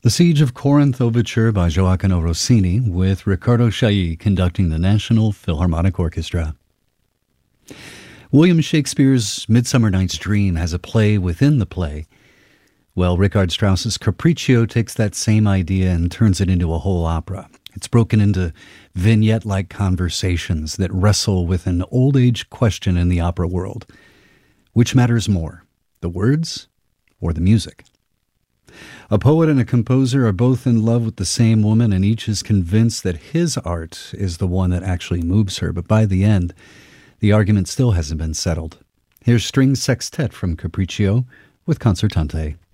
The Siege of Corinth Overture by Gioacchino Rossini, with Riccardo Chailly conducting the National Philharmonic Orchestra. William Shakespeare's Midsummer Night's Dream has a play within the play. Well, Richard Strauss's Capriccio takes that same idea and turns it into a whole opera. It's broken into vignette-like conversations that wrestle with an old-age question in the opera world. Which matters more, the words or the music? A poet and a composer are both in love with the same woman, and each is convinced that his art is the one that actually moves her. But by the end, the argument still hasn't been settled. Here's String Sextet from Capriccio with Concertante.